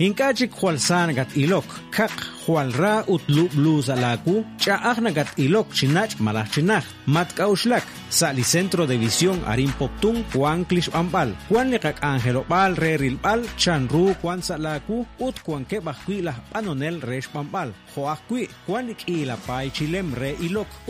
Inkachik Jualsan gat ilok, kak Jualra utlu bluzalaku, chaagna gat ilok chinach malachinach, matkauslak, sali centro de visión arin poptun, Juan Klish Ambal, Juan Nekak Angelo Bal, Rerilbal, Chanru, Juan Salaku, Ut Juan Kebakui la Panonel Resh Pambal, Joakui, Juan Ik Ila Pai Chilem Re Ilok.